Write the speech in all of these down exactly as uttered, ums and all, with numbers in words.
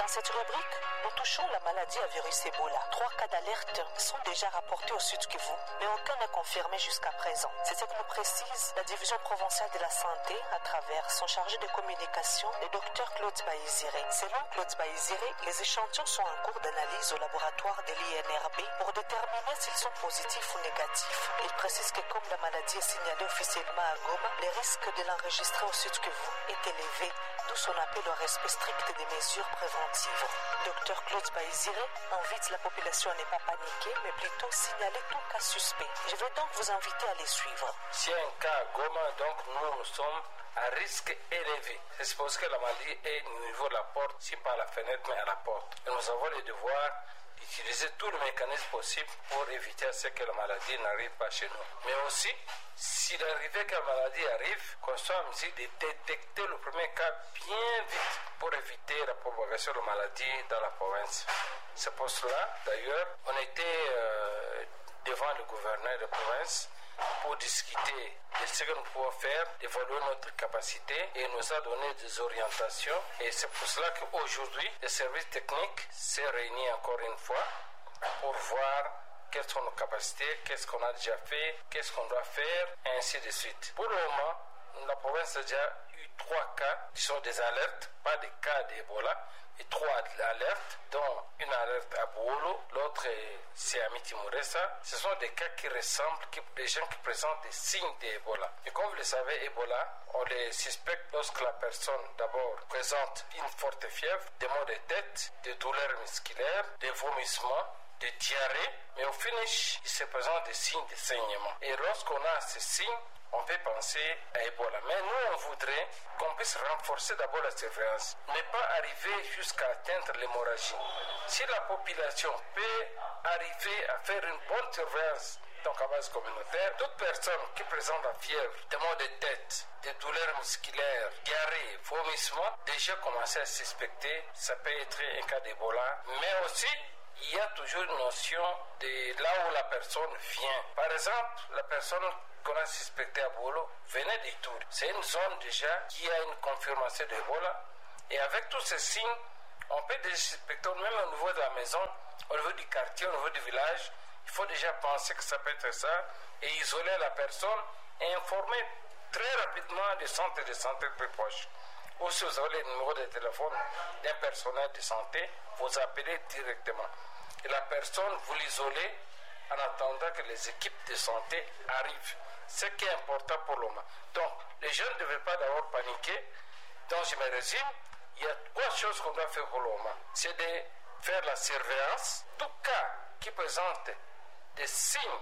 Dans cette rubrique, nous touchons la maladie à virus Ebola. Trois cas d'alerte sont déjà rapportés au Sud Kivu, mais aucun n'est confirmé jusqu'à présent. C'est ce que nous précise la Division provinciale de la santé à travers son chargé de communication, le docteur Claude Baïziré. Selon Claude Baïziré, les échantillons sont en cours d'analyse au laboratoire de l'I N R B pour déterminer s'ils sont positifs ou négatifs. Il précise que comme la maladie est signalée officiellement à Goma, le risque de l'enregistrer au Sud Kivu est élevé, d'où son appel au respect strict des mesures préventives. Docteur Claude Baïziré invite la population à ne pas paniquer, mais plutôt signaler tout cas suspect. Je vais donc vous inviter à les suivre. Si un cas à Goma, donc nous, nous sommes à risque élevé. C'est supposé que la maladie est au niveau de la porte, si pas à la fenêtre, mais à la porte. Et nous avons le devoir d'utiliser tous les mécanismes possibles pour éviter à ce que la maladie n'arrive pas chez nous. Mais aussi, s'il arrivait que la maladie arrive, qu'on soit en mesure de détecter le premier cas bien vite pour éviter la propagation de la maladie dans la province. C'est pour cela, d'ailleurs, on était euh, devant le gouverneur de province pour discuter de ce que nous pouvons faire, d'évaluer notre capacité, et il nous a donné des orientations. Et c'est pour cela qu'aujourd'hui, le service technique s'est réuni encore une fois pour voir quelles sont nos capacités, qu'est-ce qu'on a déjà fait, qu'est-ce qu'on doit faire, et ainsi de suite. Pour le moment, la province a déjà eu trois cas qui sont des alertes, pas des cas d'Ebola, et trois alertes, dont une alerte à Bouolo, l'autre c'est à Mitimuresa. Ce sont des cas qui ressemblent, qui, des gens qui présentent des signes d'Ebola. Et comme vous le savez, Ebola, on les suspecte lorsque la personne d'abord présente une forte fièvre, des maux de tête, des douleurs musculaires, des vomissements, des diarrhées, mais au finish, il se présente des signes de saignement. Et lorsqu'on a ces signes, on peut penser à Ebola. Mais nous, on voudrait qu'on puisse renforcer d'abord la surveillance, ne pas arriver jusqu'à atteindre l'hémorragie. Si la population peut arriver à faire une bonne surveillance, donc à base communautaire, toute personne qui présente la fièvre, des maux de tête, des douleurs musculaires, diarrhée, vomissement, déjà commencer à suspecter, ça peut être un cas d'Ebola, mais aussi il y a toujours une notion de là où la personne vient. Par exemple, la personne qu'on a suspectée à Bolo venait d'Ituri. C'est une zone déjà qui a une confirmation d'Ebola. Et avec tous ces signes, on peut déjà suspecter, même au niveau de la maison, au niveau du quartier, au niveau du village, il faut déjà penser que ça peut être ça et isoler la personne et informer très rapidement des centres de santé plus proches. Ou si vous avez le numéro de téléphone d'un personnel de santé, vous appelez directement. Et la personne, vous l'isolez en attendant que les équipes de santé arrivent. Ce qui est important pour le moment. Donc, les jeunes ne devraient pas d'abord paniquer. Donc, je me résume, il y a trois choses qu'on doit faire pour le moment. C'est de faire la surveillance. Tout cas qui présente des signes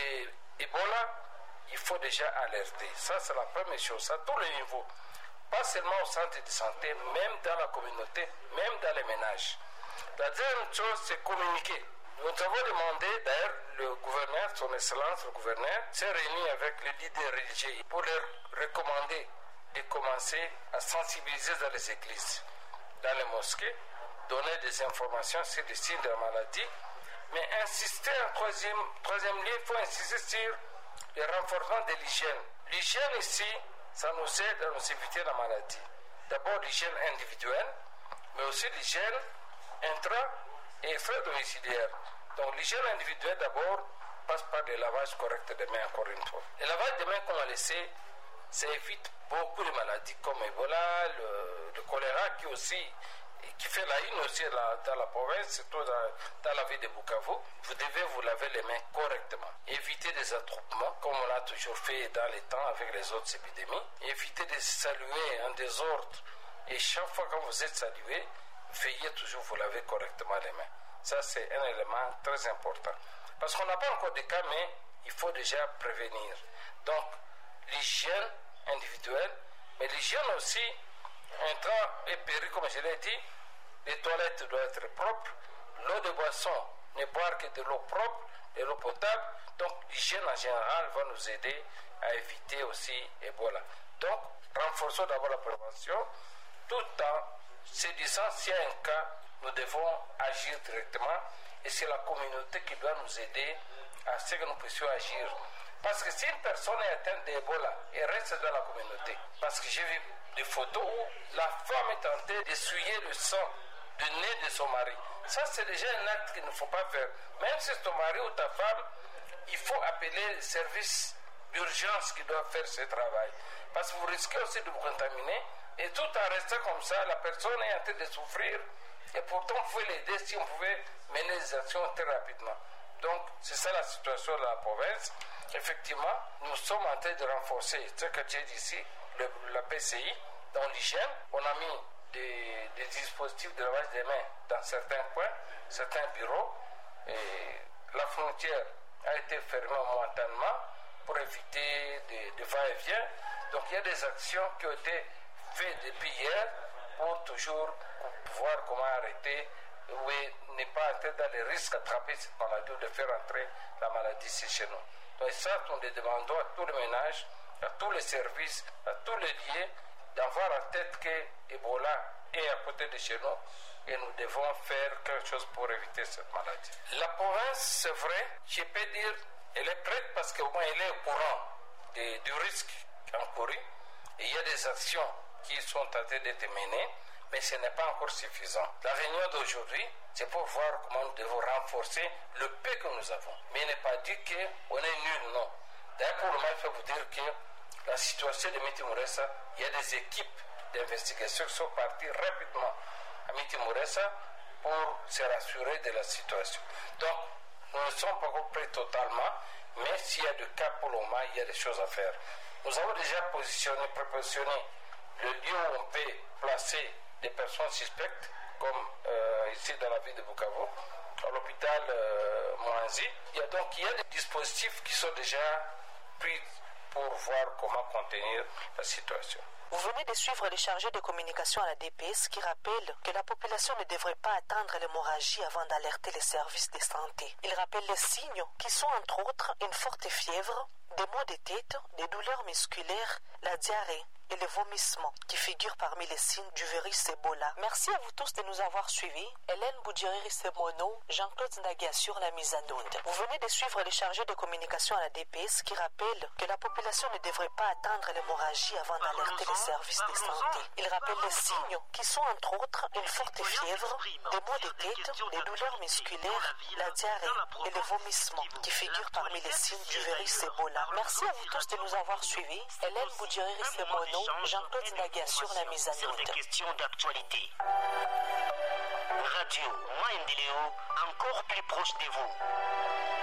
d'Ebola, il faut déjà alerter. Ça, c'est la première chose, à tous les niveaux. Pas seulement au centre de santé, même dans la communauté, même dans les ménages. La deuxième chose, c'est communiquer. Nous avons demandé, d'ailleurs, le gouverneur, son excellence, le gouverneur, s'est réuni avec les leaders religieux pour leur recommander de commencer à sensibiliser dans les églises, dans les mosquées, donner des informations sur les signes de la maladie, mais insister en troisième, troisième lieu, il faut insister sur le renforcement de l'hygiène. L'hygiène ici, ça nous aide à nous éviter la maladie. D'abord l'hygiène individuelle, mais aussi l'hygiène intra- et extra-domiciliaire. Donc l'hygiène individuelle d'abord passe par le lavage correct des mains, encore une fois. Le lavage des mains qu'on a laissé, ça évite beaucoup de maladies comme Ebola, le, le choléra qui aussi qui fait la une aussi la, dans la province, surtout dans, dans la ville de Bukavu. Vous devez vous laver les mains correctement. Éviter des attroupements, comme on l'a toujours fait dans les temps avec les autres épidémies. Éviter de saluer en désordre. Et chaque fois que vous êtes salué, veillez toujours vous laver correctement les mains. Ça, c'est un élément très important. Parce qu'on n'a pas encore de cas, mais il faut déjà prévenir. Donc, l'hygiène individuelle, mais l'hygiène aussi, intra et péri, comme je l'ai dit, les toilettes doivent être propres, l'eau de boisson, ne boire que de l'eau propre, de l'eau potable. Donc, l'hygiène en général va nous aider à éviter aussi Ebola. Donc, renforçons d'abord la prévention, tout en se disant s'il y a un cas, nous devons agir directement et c'est la communauté qui doit nous aider à ce que nous puissions agir. Parce que si une personne est atteinte d'Ebola et reste dans la communauté, parce que j'ai vu des photos où la femme est tentée d'essuyer le sang du nez de son mari. Ça, c'est déjà un acte qu'il ne faut pas faire. Même si c'est ton mari ou ta femme, il faut appeler le service d'urgence qui doit faire ce travail. Parce que vous risquez aussi de vous contaminer. Et tout en restant comme ça, la personne est en train de souffrir. Et pourtant, vous pouvez l'aider si on pouvait mener les actions très rapidement. Donc, c'est ça la situation de la province. Effectivement, nous sommes en train de renforcer ce que tu as dit ici, le, la P C I, dans l'hygiène. On a mis des, des dispositifs de lavage des mains dans certains coins, certains bureaux. Et la frontière a été fermée momentanément pour éviter des, des va-et-vient. Donc, il y a des actions qui ont été faites depuis hier pour toujours voir comment arrêter oui, n'est pas entrer dans les risques d'attraper cette maladie ou de faire entrer la maladie ici chez nous. Donc ça, nous demandons à tous les ménages, à tous les services, à tous les lieux, d'avoir en tête que Ebola est à côté de chez nous et nous devons faire quelque chose pour éviter cette maladie. La province, c'est vrai, je peux dire, elle est prête parce qu'au moins elle est au courant de, du risque encouru et il y a des actions qui sont en train d'être menées. Mais ce n'est pas encore suffisant. La réunion d'aujourd'hui, c'est pour voir comment nous devons renforcer le peu que nous avons. Mais il n'est pas dit qu'on est nul, non. D'ailleurs, pour le moment, il faut vous dire que la situation de Miti Mouressa, il y a des équipes d'investigation qui sont parties rapidement à Miti Mouressa pour se rassurer de la situation. Donc, nous ne sommes pas encore prêts totalement, mais s'il y a des cas pour le moment, il y a des choses à faire. Nous avons déjà positionné, prépositionné le lieu où on peut placer des personnes suspectes, comme euh, ici dans la ville de Bukavu, à l'hôpital euh, Mwanzi. Il y a donc il y a des dispositifs qui sont déjà pris pour voir comment contenir la situation. Vous venez de suivre le chargé de communication à la D P S qui rappelle que la population ne devrait pas attendre l'hémorragie avant d'alerter les services de santé. Il rappelle les signes qui sont entre autres une forte fièvre, des maux de tête, des douleurs musculaires, la diarrhée et les vomissements qui figurent parmi les signes du virus Ebola. Merci à vous tous de nous avoir suivis. Hélène Boudjiri-Semono, Jean-Claude Ndagia sur la mise en onde. Vous venez de suivre le chargé de communication à la D P S qui rappelle que la population ne devrait pas attendre l'hémorragie avant d'alerter les services de santé. Il rappelle les signes qui sont entre autres une forte fièvre, des maux de tête, des douleurs musculaires, la diarrhée et les vomissements qui figurent parmi les signes du virus Ebola. Merci à vous tous de nous avoir suivis. Hélène Boudjiri-Semono, Jean-Claude Ndagia sur la mise en onde. Sur des questions d'actualité. Radio Maendeleo, encore plus proche de vous.